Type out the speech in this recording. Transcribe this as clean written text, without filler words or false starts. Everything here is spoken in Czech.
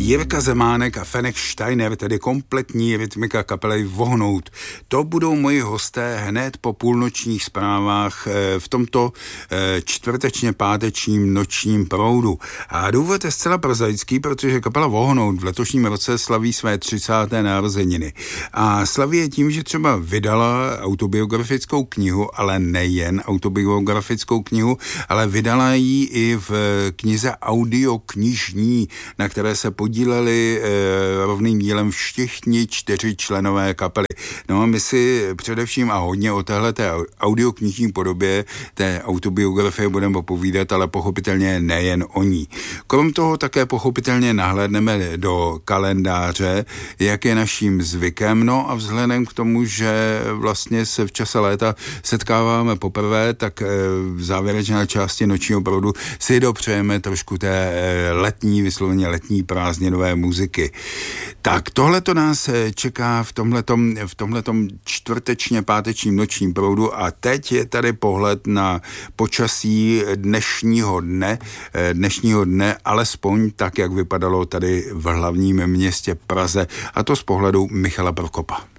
Jirka Zemánek a Fenek Steiner, tedy kompletní rytmika kapely Vohnout. To budou moji hosté hned po půlnočních zprávách v tomto čtvrtečně pátečním nočním proudu. A důvod je zcela prozaický, protože kapela Vohnout v letošním roce slaví své 30. narozeniny. A slaví je tím, že třeba vydala autobiografickou knihu, ale nejen autobiografickou knihu, ale vydala ji i v knize audioknižní, na které se podíleli rovným dílem všichni 4 členové kapely. No a my si především a hodně o téhleté audioknižní podobě té autobiografie budeme povídat, ale pochopitelně nejen o ní. Krom toho také pochopitelně nahlédneme do kalendáře, jak je naším zvykem, no a vzhledem k tomu, že vlastně se v čase léta setkáváme poprvé, tak v závěrečné části nočního proudu si dopřejeme trošku té letní, vysloveně letní prázdninové muziky. Tak tohle to nás čeká v tomhletom čtvrtečně pátečním nočním proudu a teď je tady pohled na počasí dnešního dne, alespoň tak, jak vypadalo tady v hlavním městě Praze, a to z pohledu Michala Prokopa.